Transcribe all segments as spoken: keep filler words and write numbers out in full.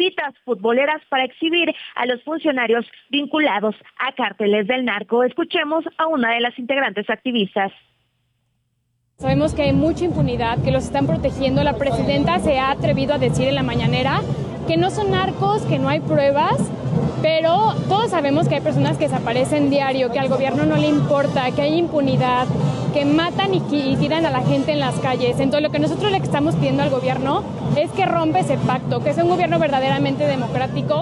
citas futboleras para exhibir a los funcionarios vinculados a cárteles del narco. Escuchemos a una de las integrantes activistas. Sabemos que hay mucha impunidad, que los están protegiendo. La presidenta se ha atrevido a decir en la mañanera que no son narcos, que no hay pruebas, pero todos sabemos que hay personas que desaparecen diario, que al gobierno no le importa, que hay impunidad, que matan y, y tiran a la gente en las calles. Entonces lo que nosotros le estamos pidiendo al gobierno es que rompa ese pacto, que sea un gobierno verdaderamente democrático.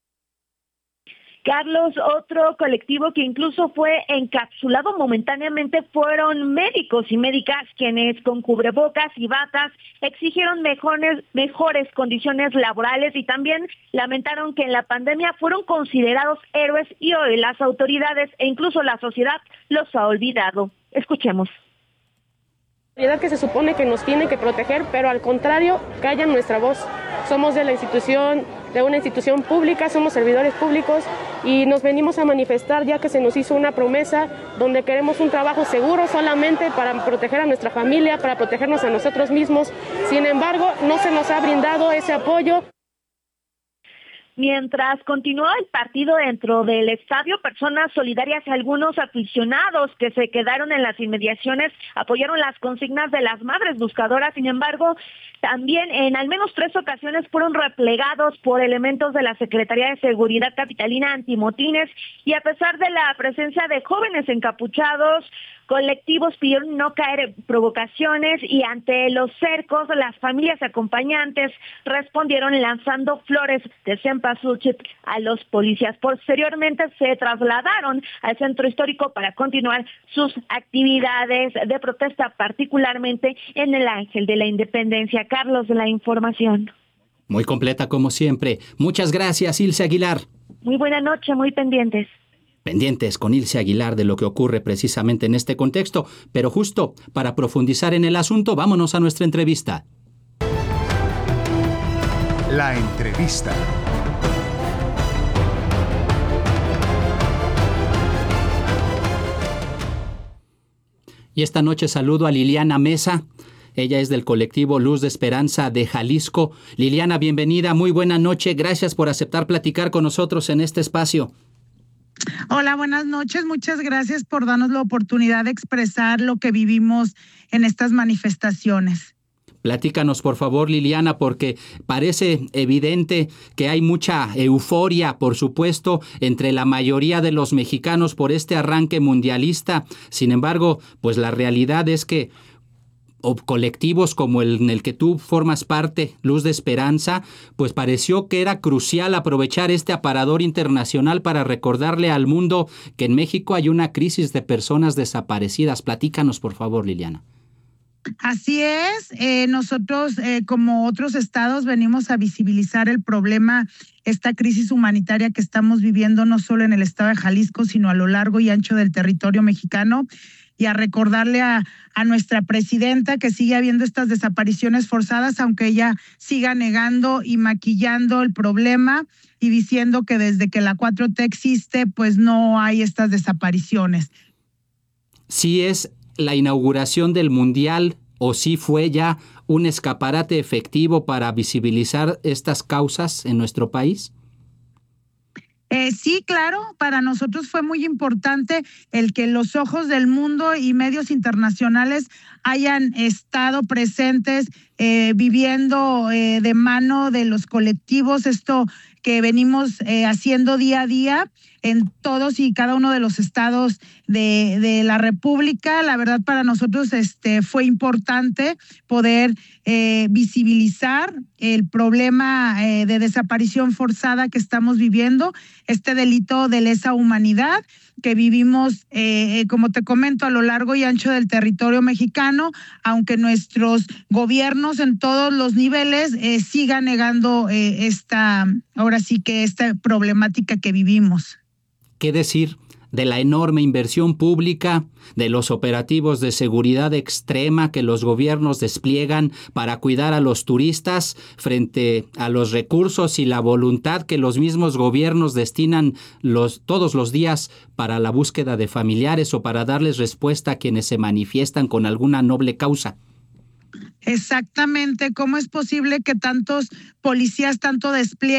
Carlos, otro colectivo que incluso fue encapsulado momentáneamente fueron médicos y médicas quienes con cubrebocas y batas exigieron mejores, mejores condiciones laborales y también lamentaron que en la pandemia fueron considerados héroes y hoy las autoridades e incluso la sociedad los ha olvidado. Escuchemos. Que se supone que nos tiene que proteger, pero al contrario, callan nuestra voz. Somos de la institución, de una institución pública, somos servidores públicos y nos venimos a manifestar ya que se nos hizo una promesa donde queremos un trabajo seguro solamente para proteger a nuestra familia, para protegernos a nosotros mismos. Sin embargo, no se nos ha brindado ese apoyo. Mientras continuó el partido dentro del estadio, personas solidarias y algunos aficionados que se quedaron en las inmediaciones apoyaron las consignas de las madres buscadoras. Sin embargo, también en al menos tres ocasiones fueron replegados por elementos de la Secretaría de Seguridad Capitalina antimotines y a pesar de la presencia de jóvenes encapuchados, colectivos pidieron no caer en provocaciones y ante los cercos, las familias acompañantes respondieron lanzando flores de cempasúchil a los policías. Posteriormente se trasladaron al centro histórico para continuar sus actividades de protesta, particularmente en el Ángel de la Independencia. Carlos, la información. Muy completa como siempre. Muchas gracias, Ilse Aguilar. Muy buena noche, muy pendientes. Pendientes con Ilse Aguilar de lo que ocurre precisamente en este contexto, pero justo para profundizar en el asunto, vámonos a nuestra entrevista. La entrevista. Y esta noche saludo a Liliana Mesa. Ella es del colectivo Luz de Esperanza de Jalisco. Liliana, bienvenida, muy buena noche. Gracias por aceptar platicar con nosotros en este espacio. Hola, buenas noches. Muchas gracias por darnos la oportunidad de expresar lo que vivimos en estas manifestaciones. Platícanos, por favor, Liliana, porque parece evidente que hay mucha euforia, por supuesto, entre la mayoría de los mexicanos por este arranque mundialista. Sin embargo, pues la realidad es que o colectivos como el en el que tú formas parte, Luz de Esperanza, pues pareció que era crucial aprovechar este aparador internacional para recordarle al mundo que en México hay una crisis de personas desaparecidas. Platícanos, por favor, Liliana. Así es, eh, nosotros eh, como otros estados venimos a visibilizar el problema, esta crisis humanitaria que estamos viviendo no solo en el estado de Jalisco, sino a lo largo y ancho del territorio mexicano, y a recordarle a, a nuestra presidenta que sigue habiendo estas desapariciones forzadas, aunque ella siga negando y maquillando el problema y diciendo que desde que la cuatro T existe, pues no hay estas desapariciones. Sí es la inauguración del Mundial o sí fue ya un escaparate efectivo para visibilizar estas causas en nuestro país. Eh, sí, claro, para nosotros fue muy importante el que los ojos del mundo y medios internacionales hayan estado presentes, eh, viviendo eh, de mano de los colectivos esto que venimos eh, haciendo día a día en todos y cada uno de los estados de, de la República. La verdad, para nosotros este, fue importante poder eh, visibilizar el problema eh, de desaparición forzada que estamos viviendo, este delito de lesa humanidad que vivimos, eh, como te comento, a lo largo y ancho del territorio mexicano, aunque nuestros gobiernos en todos los niveles eh, sigan negando eh, esta, ahora sí que esta problemática que vivimos. ¿Qué decir de la enorme inversión pública, de los operativos de seguridad extrema que los gobiernos despliegan para cuidar a los turistas frente a los recursos y la voluntad que los mismos gobiernos destinan los, todos los días para la búsqueda de familiares o para darles respuesta a quienes se manifiestan con alguna noble causa? Exactamente, ¿cómo es posible que tantos policías, tanto despliegue